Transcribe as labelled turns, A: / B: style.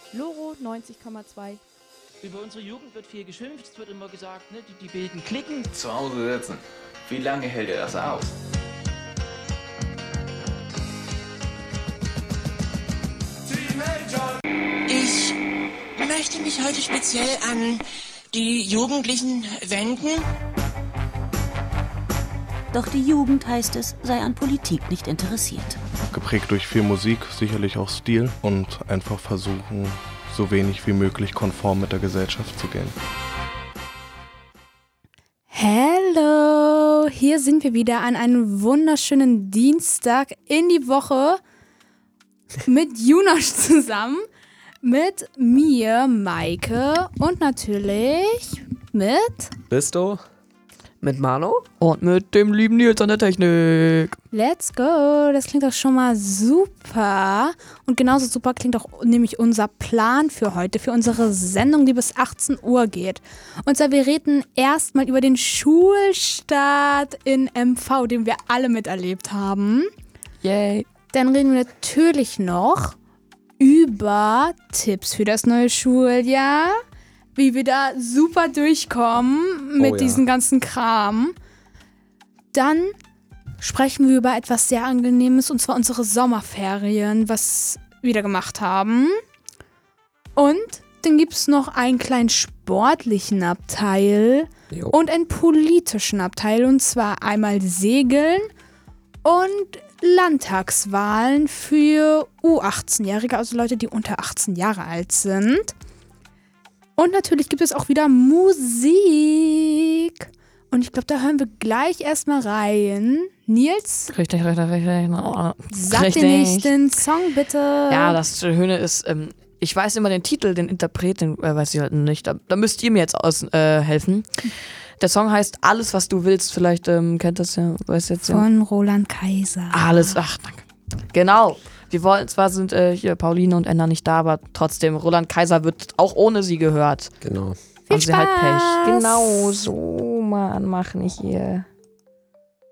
A: Loro 90,2.
B: Über unsere Jugend wird viel geschimpft, es wird immer gesagt, ne, die bilden Cliquen.
C: Zu Hause sitzen. Wie lange hält er das aus?
D: Ich möchte mich heute speziell an die Jugendlichen wenden.
E: Doch die Jugend, heißt es, sei an Politik nicht interessiert.
F: Geprägt durch viel Musik, sicherlich auch Stil und einfach versuchen, so wenig wie möglich konform mit der Gesellschaft zu gehen.
A: Hello, hier sind wir wieder an einem wunderschönen Dienstag in die Woche mit Junosch zusammen, mit mir, Maike und natürlich mit
G: Bisto,
H: mit Manu
G: und mit dem lieben Nils an der Technik.
A: Let's go, das klingt doch schon mal super. Und genauso super klingt auch nämlich unser Plan für heute, für unsere Sendung, die bis 18 Uhr geht. Und zwar, wir reden erstmal über den Schulstart in MV, den wir alle miterlebt haben.
G: Yay.
A: Dann reden wir natürlich noch über Tipps für das neue Schuljahr, wie wir da super durchkommen mit diesem ganzen Kram. Dann sprechen wir über etwas sehr Angenehmes, und zwar unsere Sommerferien, was wir da gemacht haben. Und dann gibt es noch einen kleinen sportlichen Abteil und einen politischen Abteil, und zwar einmal Segeln und Landtagswahlen für U18-Jährige, also Leute, die unter 18 Jahre alt sind. Und natürlich gibt es auch wieder Musik. Und ich glaube, da hören wir gleich erstmal rein. Nils?
G: Richtig.
A: Sag den nächsten Song bitte.
G: Ja, das Schöne ist, ich weiß immer den Titel, den Interpreten, weiß ich halt nicht. Da müsst ihr mir jetzt helfen. Der Song heißt Alles, was du willst. Vielleicht kennt das ja, weiß jetzt ja.
A: Von Roland Kaiser.
G: Alles, ach, danke. Genau. Wir wollen, zwar sind hier Pauline und Enna nicht da, aber trotzdem, Roland Kaiser wird auch ohne sie gehört.
H: Genau.
A: Viel
G: Haben sie halt Pech.
A: Spaß.
G: Genau so, Mann, mach nicht hier.